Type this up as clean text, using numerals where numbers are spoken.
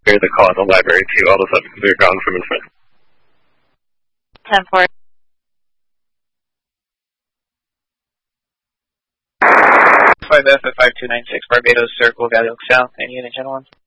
clear the call at the library to all those up clear ground from in front. 10-4. Five F at 5296 Barbados, Circle, Valley Oak South. Any unit, gentlemen?